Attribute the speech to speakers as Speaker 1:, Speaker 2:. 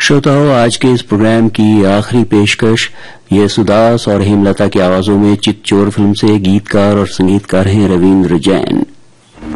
Speaker 1: श्रोताओं, आज के इस प्रोग्राम की आखिरी पेशकश येसुदास और हेमलता की आवाजों में चितचोर फिल्म से गीतकार और संगीतकार हैं रविंद्र जैन।